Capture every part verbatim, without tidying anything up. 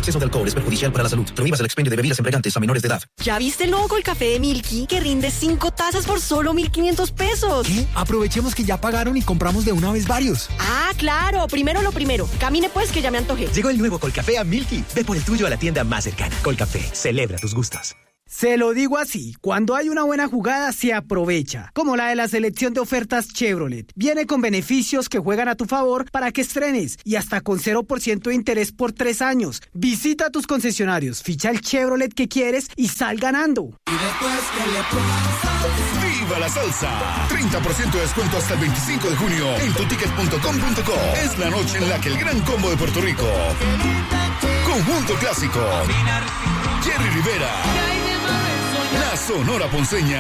exceso de alcohol es perjudicial para la salud. Prohíbas el expendio de bebidas embriagantes a menores de edad. ¿Ya viste el nuevo Colcafé de Milky que rinde cinco tazas por solo mil quinientos pesos? ¿Qué? Aprovechemos que ya pagaron y compramos de una vez varios. Ah, claro. Primero lo primero. Camine pues que ya me antojé. Llegó el nuevo Colcafé a Milky. Ve por el tuyo a la tienda más cercana. Colcafé, celebra tus gustos. Se lo digo así, cuando hay una buena jugada se aprovecha, como la de la selección de ofertas Chevrolet. Viene con beneficios que juegan a tu favor para que estrenes y hasta con cero por ciento de interés por tres años. Visita tus concesionarios, ficha el Chevrolet que quieres y sal ganando. Y después que le pongas ¡Viva la salsa! treinta por ciento de descuento hasta el veinticinco de junio en tuticket punto com punto co. Es la noche en la que el gran combo de Puerto Rico, Conjunto Clásico, Jerry Rivera, la Sonora Ponceña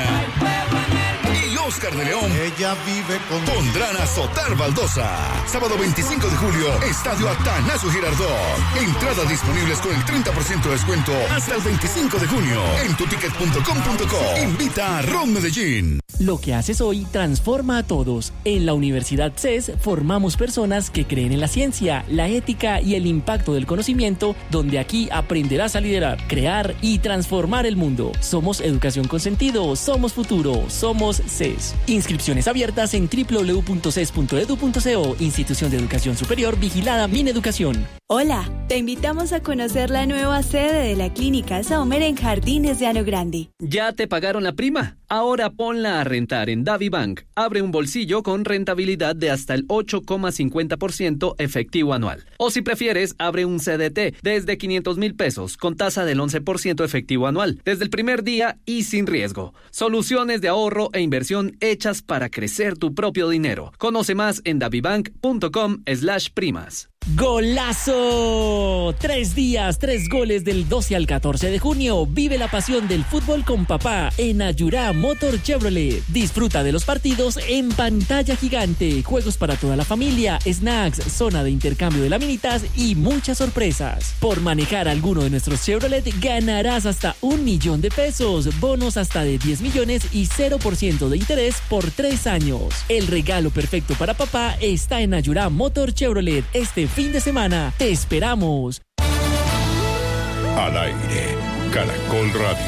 y Oscar de León ella vive con pondrán a azotar baldosa. Sábado veinticinco de julio, Estadio Atanasio Girardot. Entradas disponibles con el treinta por ciento de descuento hasta el veinticinco de junio en tuticket punto com punto co. Invita a Ron Medellín. Lo que haces hoy transforma a todos. En la Universidad C E S formamos personas que creen en la ciencia, la ética y el impacto del conocimiento, donde aquí aprenderás a liderar, crear y transformar el mundo. Somos educación con sentido, somos futuro, somos C E S. Inscripciones abiertas en doble u doble u doble u punto c e s punto e d u punto co. Institución de Educación Superior vigilada Mineducación. Hola, te invitamos a conocer la nueva sede de la Clínica Sommer en Jardines de Llano Grande. ¿Ya te pagaron la prima? Ahora ponla a rentar en DaviBank. Abre un bolsillo con rentabilidad de hasta el ocho coma cincuenta por ciento efectivo anual. O si prefieres, abre un C D T desde quinientos mil pesos con tasa del once por ciento efectivo anual, desde el primer día y sin riesgo. Soluciones de ahorro e inversión hechas para crecer tu propio dinero. Conoce más en davibank punto com slash primas. ¡Golazo! Tres días, tres goles del doce al catorce de junio. Vive la pasión del fútbol con papá en Ayurá Motor Chevrolet. Disfruta de los partidos en pantalla gigante, juegos para toda la familia, snacks, zona de intercambio de laminitas y muchas sorpresas. Por manejar alguno de nuestros Chevrolet ganarás hasta un millón de pesos, bonos hasta de diez millones y cero por ciento de interés por tres años. El regalo perfecto para papá está en Ayurá Motor Chevrolet este fin de semana. ¡Te esperamos! Al aire, Caracol Radio.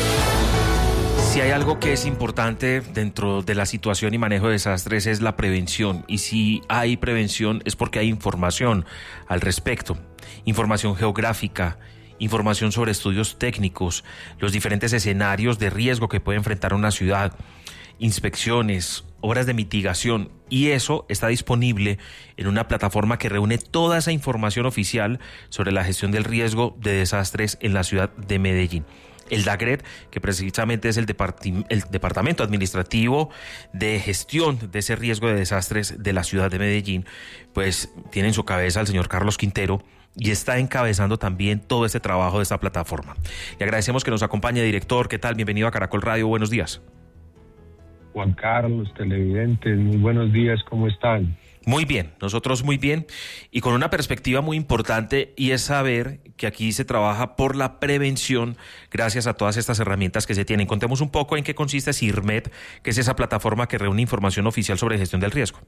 Si hay algo que es importante dentro de la situación y manejo de desastres es la prevención. Y si hay prevención es porque hay información al respecto. Información geográfica, información sobre estudios técnicos, los diferentes escenarios de riesgo que puede enfrentar una ciudad, inspecciones, obras de mitigación, y eso está disponible en una plataforma que reúne toda esa información oficial sobre la gestión del riesgo de desastres en la ciudad de Medellín. El DAGRED, que precisamente es el, depart- el Departamento Administrativo de Gestión de ese riesgo de desastres de la ciudad de Medellín, pues tiene en su cabeza al señor Carlos Quintero y está encabezando también todo este trabajo de esta plataforma. Le agradecemos que nos acompañe, director. ¿Qué tal? Bienvenido a Caracol Radio. Buenos días. Juan Carlos, televidentes, muy buenos días, ¿cómo están? Muy bien, nosotros muy bien, y con una perspectiva muy importante, y es saber que aquí se trabaja por la prevención gracias a todas estas herramientas que se tienen. Contemos un poco en qué consiste CIRMED, que es esa plataforma que reúne información oficial sobre gestión del riesgo.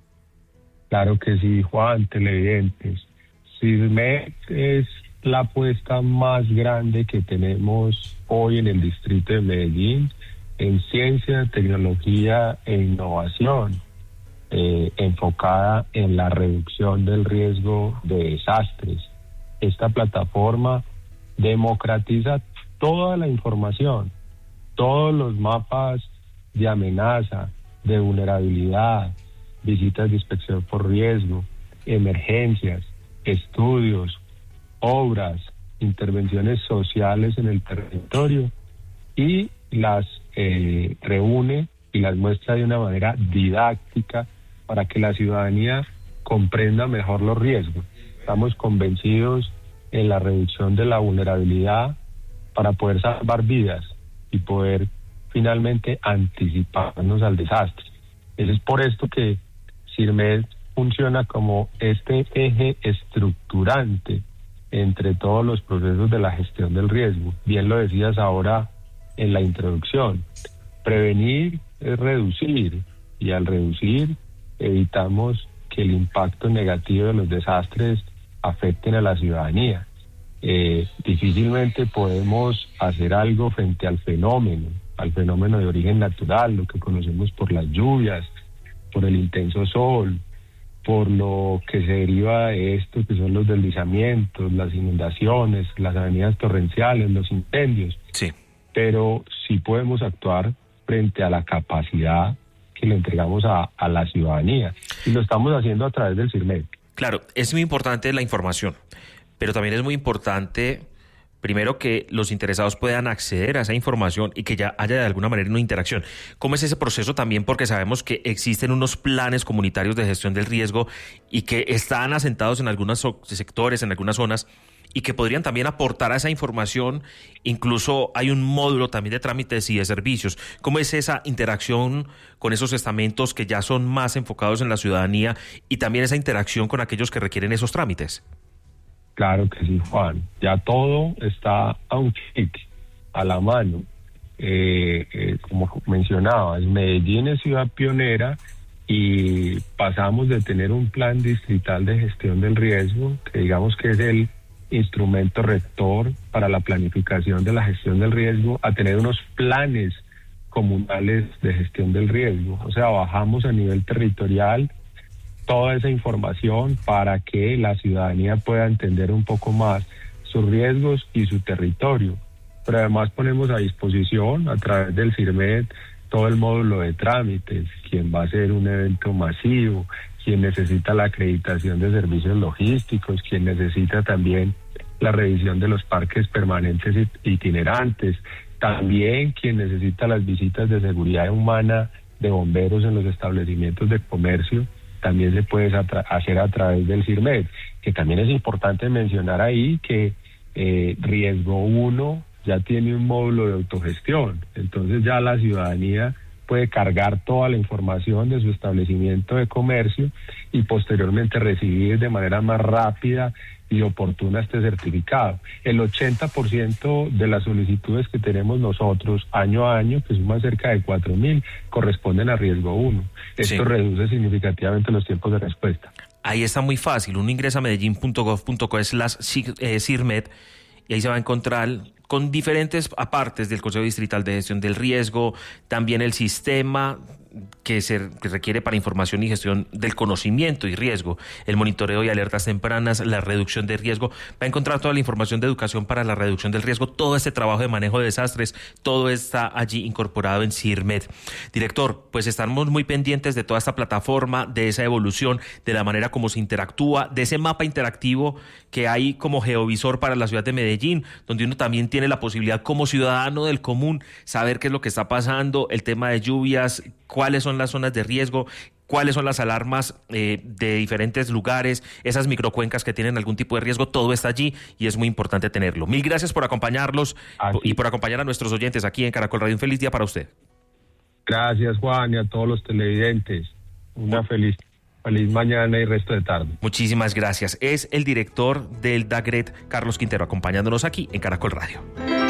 Claro que sí, Juan, televidentes. CIRMED es la apuesta más grande que tenemos hoy en el distrito de Medellín en ciencia, tecnología e innovación, eh, enfocada en la reducción del riesgo de desastres. Esta plataforma democratiza toda la información, todos los mapas de amenaza, de vulnerabilidad, visitas de inspección por riesgo, emergencias, estudios, obras, intervenciones sociales en el territorio, y las eh, reúne y las muestra de una manera didáctica para que la ciudadanía comprenda mejor los riesgos. Estamos convencidos en la reducción de la vulnerabilidad para poder salvar vidas y poder finalmente anticiparnos al desastre. Es por esto que CIRMED funciona como este eje estructurante entre todos los procesos de la gestión del riesgo. Bien lo decías ahora en la introducción. Prevenir es reducir, y al reducir evitamos que el impacto negativo de los desastres afecten a la ciudadanía. eh, difícilmente podemos hacer algo frente al fenómeno, al fenómeno de origen natural, lo que conocemos por las lluvias, por el intenso sol, por lo que se deriva de esto, que son los deslizamientos, las inundaciones, las avenidas torrenciales, los incendios. Sí. Pero sí podemos actuar frente a la capacidad que le entregamos a, a la ciudadanía. Y lo estamos haciendo a través del CIRMED. Claro, es muy importante la información, pero también es muy importante, primero, que los interesados puedan acceder a esa información y que ya haya de alguna manera una interacción. ¿Cómo es ese proceso también? Porque sabemos que existen unos planes comunitarios de gestión del riesgo y que están asentados en algunos sectores, en algunas zonas, y que podrían también aportar a esa información. Incluso hay un módulo también de trámites y de servicios. ¿Cómo es esa interacción con esos estamentos que ya son más enfocados en la ciudadanía y también esa interacción con aquellos que requieren esos trámites? Claro que sí, Juan. Ya todo está a un clic, a la mano. Eh, eh, como mencionabas, Medellín es ciudad pionera y pasamos de tener un plan distrital de gestión del riesgo, que digamos que es el instrumento rector para la planificación de la gestión del riesgo, a tener unos planes comunales de gestión del riesgo. O sea, bajamos a nivel territorial toda esa información para que la ciudadanía pueda entender un poco más sus riesgos y su territorio. Pero además ponemos a disposición a través del CIRMED todo el módulo de trámites, quien va a ser un evento masivo, quien necesita la acreditación de servicios logísticos, quien necesita también la revisión de los parques permanentes itinerantes, también quien necesita las visitas de seguridad humana de bomberos en los establecimientos de comercio, también se puede hacer a través del CIRMED, que también es importante mencionar ahí que eh, Riesgo uno ya tiene un módulo de autogestión, entonces ya la ciudadanía puede cargar toda la información de su establecimiento de comercio y posteriormente recibir de manera más rápida y oportuna este certificado. El ochenta por ciento de las solicitudes que tenemos nosotros año a año, que suman cerca de cuatro mil, corresponden a Riesgo uno. Esto sí reduce significativamente los tiempos de respuesta. Ahí está muy fácil. Uno ingresa a medellín punto gov punto co slash CIRMED y ahí se va a encontrar con diferentes apartes del Consejo Distrital de Gestión del Riesgo, también el sistema que se que requiere para información y gestión del conocimiento y riesgo, el monitoreo y alertas tempranas, la reducción de riesgo. Va a encontrar toda la información de educación para la reducción del riesgo, todo este trabajo de manejo de desastres, todo está allí incorporado en CIRMED. Director, pues estamos muy pendientes de toda esta plataforma, de esa evolución, de la manera como se interactúa, de ese mapa interactivo que hay como geovisor para la ciudad de Medellín, donde uno también tiene la posibilidad como ciudadano del común saber qué es lo que está pasando, el tema de lluvias, cuáles son las zonas de riesgo, cuáles son las alarmas eh, de diferentes lugares, esas microcuencas que tienen algún tipo de riesgo, todo está allí y es muy importante tenerlo. Mil gracias por acompañarlos aquí y por acompañar a nuestros oyentes aquí en Caracol Radio. Un feliz día para usted. Gracias, Juan, y a todos los televidentes. Una feliz Feliz mañana y resto de tarde. Muchísimas gracias. Es el director del DAGRET, Carlos Quintero, acompañándonos aquí en Caracol Radio.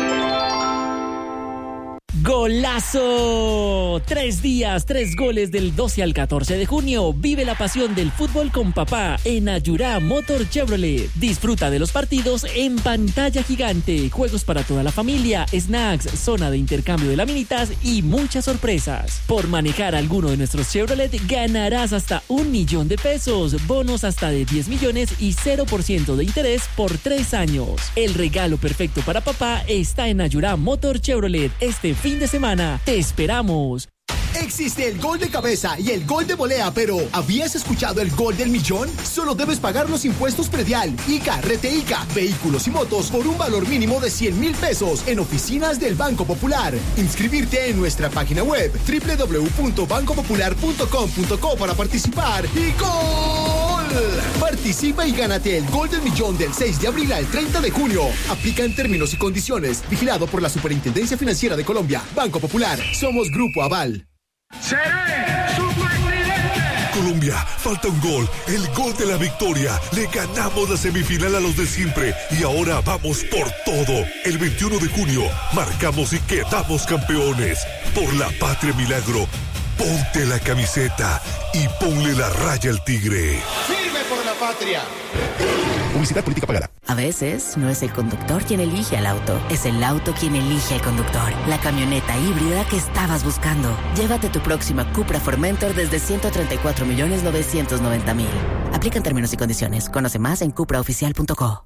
¡Golazo! Tres días, tres goles del doce al catorce de junio. Vive la pasión del fútbol con papá en Ayurá Motor Chevrolet. Disfruta de los partidos en pantalla gigante, juegos para toda la familia, snacks, zona de intercambio de laminitas y muchas sorpresas. Por manejar alguno de nuestros Chevrolet ganarás hasta un millón de pesos, bonos hasta de diez millones y cero por ciento de interés por tres años. El regalo perfecto para papá está en Ayurá Motor Chevrolet este fin de semana. ¡Te esperamos! Existe el gol de cabeza y el gol de volea, pero ¿habías escuchado el gol del millón? Solo debes pagar los impuestos predial, ICA, RETE ICA, vehículos y motos por un valor mínimo de cien mil pesos en oficinas del Banco Popular. Inscribirte en nuestra página web doble u doble u doble u punto banco popular punto com punto co para participar y ¡gol! Participa y gánate el gol del millón del seis de abril al treinta de junio. Aplica en términos y condiciones. Vigilado por la Superintendencia Financiera de Colombia. Banco Popular. Somos Grupo Aval. ¡Seré su presidente! Colombia, falta un gol, el gol de la victoria. Le ganamos la semifinal a los de siempre y ahora vamos por todo. El veintiuno de junio marcamos y quedamos campeones. Por la patria milagro, ponte la camiseta y ponle la raya al tigre. ¡Firme por la patria. Publicidad política pagada. A veces no es el conductor quien elige al auto, es el auto quien elige al conductor. La camioneta híbrida que estabas buscando. Llévate tu próxima Cupra Formentor desde ciento treinta y cuatro millones novecientos noventa mil. Aplican términos y condiciones. Conoce más en cupra oficial punto co.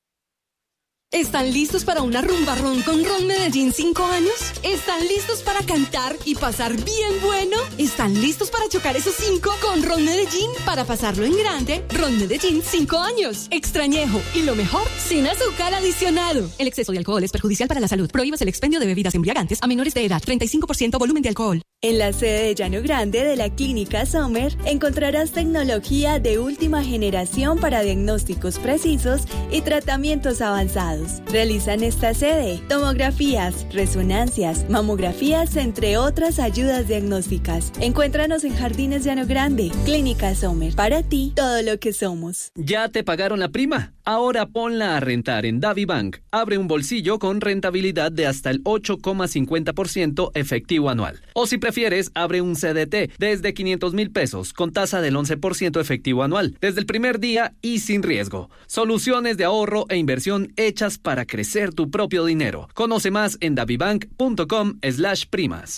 ¿Están listos para una rumba ron con Ron Medellín cinco años? ¿Están listos para cantar y pasar bien bueno? ¿Están listos para chocar esos cinco con Ron Medellín para pasarlo en grande? Ron Medellín cinco años. Extrañejo y lo mejor, sin azúcar adicionado. El exceso de alcohol es perjudicial para la salud. Prohíbas el expendio de bebidas embriagantes a menores de edad. treinta y cinco por ciento volumen de alcohol. En la sede de Llano Grande de la Clínica Sommer encontrarás tecnología de última generación para diagnósticos precisos y tratamientos avanzados. Realizan esta sede tomografías, resonancias, mamografías, entre otras ayudas diagnósticas. Encuéntranos en Jardines Llano Grande. Clínica Sommer. Para ti, todo lo que somos. ¿Ya te pagaron la prima? Ahora ponla a rentar en DaviBank. Abre un bolsillo con rentabilidad de hasta el ocho coma cincuenta por ciento efectivo anual. O si prefieres, abre un C D T desde quinientos mil pesos con tasa del once por ciento efectivo anual. Desde el primer día y sin riesgo. Soluciones de ahorro e inversión hechas para crecer tu propio dinero. Conoce más en davibank punto com slash primas.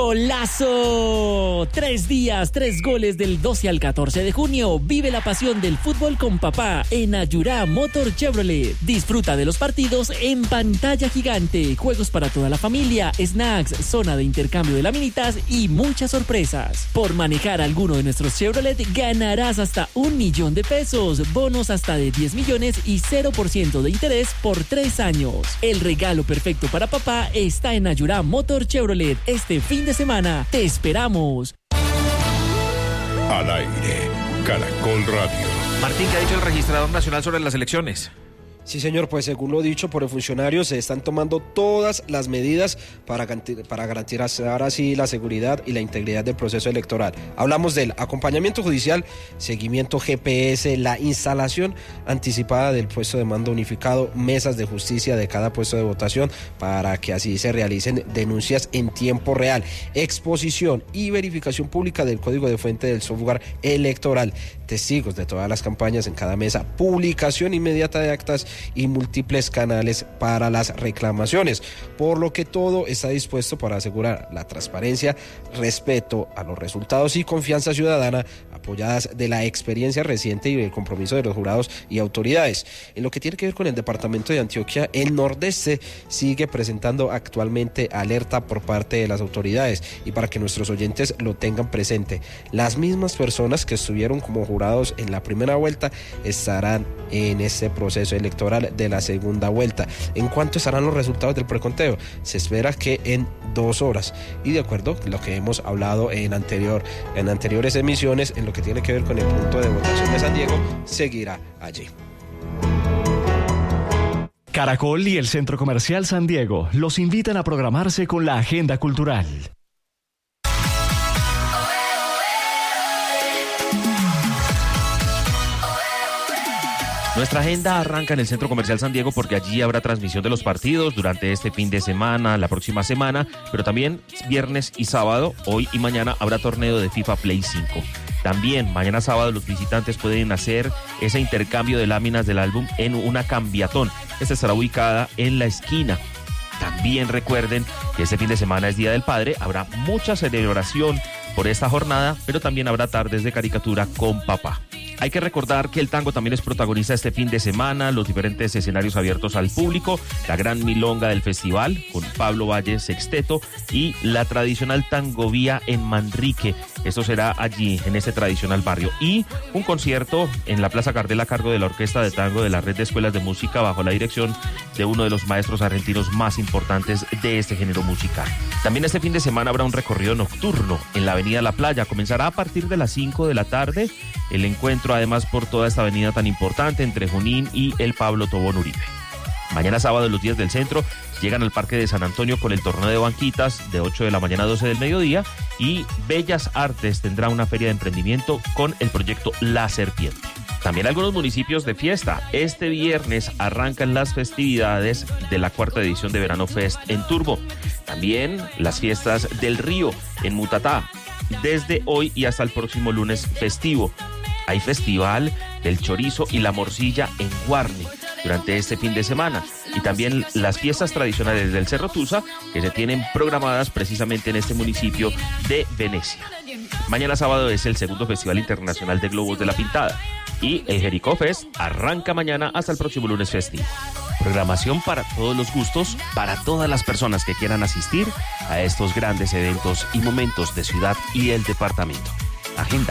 ¡Golazo! Tres días, tres goles del doce al catorce de junio. Vive la pasión del fútbol con papá en Ayurá Motor Chevrolet. Disfruta de los partidos en pantalla gigante. Juegos para toda la familia, snacks, zona de intercambio de laminitas y muchas sorpresas. Por manejar alguno de nuestros Chevrolet ganarás hasta un millón de pesos. Bonos hasta de diez millones y cero por ciento de interés por tres años. El regalo perfecto para papá está en Ayurá Motor Chevrolet. Este fin de semana te esperamos. Al aire, Caracol Radio. Martín, ¿qué ha dicho el registrador nacional sobre las elecciones? Sí, señor, pues según lo dicho por el funcionario, se están tomando todas las medidas para, para garantizar así la seguridad y la integridad del proceso electoral. Hablamos del acompañamiento judicial, seguimiento G P S, la instalación anticipada del puesto de mando unificado, mesas de justicia de cada puesto de votación para que así se realicen denuncias en tiempo real, exposición y verificación pública del código de fuente del software electoral, testigos de todas las campañas en cada mesa, publicación inmediata de actas y múltiples canales para las reclamaciones, por lo que todo está dispuesto para asegurar la transparencia, respeto a los resultados y confianza ciudadana, apoyadas de la experiencia reciente y el compromiso de los jurados y autoridades. En lo que tiene que ver con el departamento de Antioquia, el Nordeste sigue presentando actualmente alerta por parte de las autoridades, y para que nuestros oyentes lo tengan presente, las mismas personas que estuvieron como jurados en la primera vuelta estarán en este proceso electoral de la segunda vuelta. ¿En cuánto estarán los resultados del preconteo? Se espera que en dos horas, y de acuerdo a lo que hemos hablado en anterior en anteriores emisiones, en lo que tiene que ver con el punto de votación de San Diego, seguirá allí. Caracol y el Centro Comercial San Diego los invitan a programarse con la agenda cultural. Nuestra agenda arranca en el Centro Comercial San Diego porque allí habrá transmisión de los partidos durante este fin de semana, la próxima semana, pero también viernes y sábado, hoy y mañana, habrá torneo de FIFA Play cinco. También mañana sábado los visitantes pueden hacer ese intercambio de láminas del álbum en una cambiatón. Esta estará ubicada en la esquina. También recuerden que este fin de semana es Día del Padre, habrá mucha celebración por esta jornada, pero también habrá tardes de caricatura con papá. Hay que recordar que el tango también es protagonista este fin de semana, los diferentes escenarios abiertos al público, la gran milonga del festival con Pablo Valle Sexteto y la tradicional tangovía en Manrique. Esto será allí, en este tradicional barrio. Y un concierto en la Plaza Gardel a cargo de la Orquesta de Tango de la Red de Escuelas de Música bajo la dirección de uno de los maestros argentinos más importantes de este género musical. También este fin de semana habrá un recorrido nocturno en la Avenida La Playa. Comenzará a partir de las cinco de la tarde el encuentro, además, por toda esta avenida tan importante entre Junín y el Pablo Tobón Uribe. Mañana sábado, los días del centro llegan al Parque de San Antonio con el torneo de banquitas de ocho de la mañana a doce del mediodía, y Bellas Artes tendrá una feria de emprendimiento con el proyecto La Serpiente. También algunos municipios de fiesta. Este viernes arrancan las festividades de la cuarta edición de Verano Fest en Turbo. También las fiestas del Río en Mutatá, desde hoy y hasta el próximo lunes festivo. Hay festival del chorizo y la morcilla en Guarne durante este fin de semana, y también las fiestas tradicionales del Cerro Tusa que se tienen programadas precisamente en este municipio de Venecia. Mañana sábado es el segundo Festival Internacional de Globos de la Pintada y el Jericó Fest arranca mañana hasta el próximo lunes festivo. Programación para todos los gustos, para todas las personas que quieran asistir a estos grandes eventos y momentos de ciudad y el departamento. Agenda